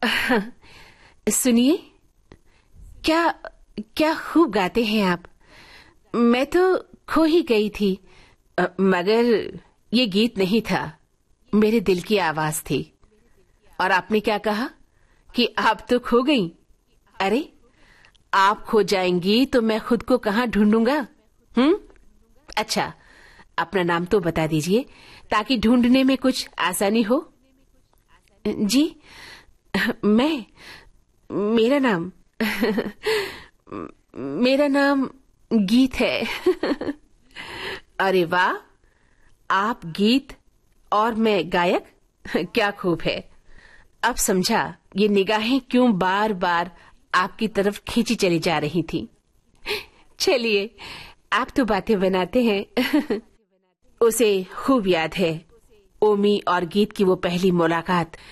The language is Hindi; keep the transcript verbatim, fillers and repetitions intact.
सुनिए, क्या क्या खूब गाते हैं आप। मैं तो खो ही गई थी, अ, मगर ये गीत नहीं था, मेरे दिल की आवाज थी। और आपने क्या कहा कि आप तो खो गई? अरे, आप खो जाएंगी तो मैं खुद को कहाँ ढूंढूंगा? हम्म अच्छा, अपना नाम तो बता दीजिए ताकि ढूंढने में कुछ आसानी हो। जी, मैं मेरा नाम मेरा नाम गीत है। अरे वाह, आप गीत और मैं गायक, क्या खूब है। अब समझा ये निगाहें क्यों बार बार आपकी तरफ खींची चली जा रही थी। चलिए, आप तो बातें बनाते हैं। उसे खूब याद है, ओमी और गीत की वो पहली मुलाकात